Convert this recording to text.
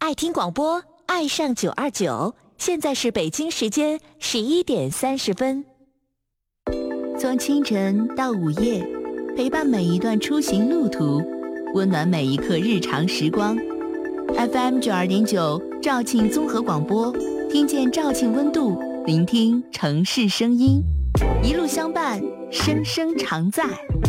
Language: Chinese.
爱听广播，爱上929。现在是北京时间11点30分。从清晨到午夜，陪伴每一段出行路途，温暖每一刻日常时光。FM 92.9肇庆综合广播，听见肇庆温度，聆听城市声音，一路相伴，声声常在。